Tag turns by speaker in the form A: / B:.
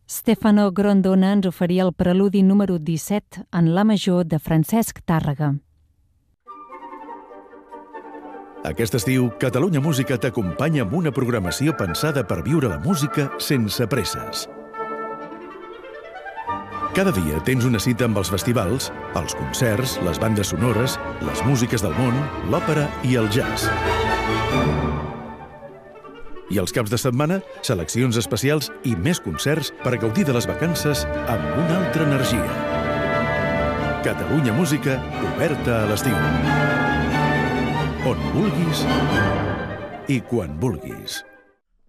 A: Stefano Grondona ens oferia el preludi número 17 en la major de Francesc Tàrrega.
B: Aquest estiu, Catalunya Música t'acompanya amb una programació pensada per viure la música sense presses. Cada dia tens una cita amb els festivals, els concerts, les bandes sonores, les músiques del món, l'òpera i el jazz. I els caps de setmana, seleccions especials i més concerts per gaudir de les vacances amb una altra energia. Catalunya Música, oberta a l'estiu. On vulguis i quan vulguis.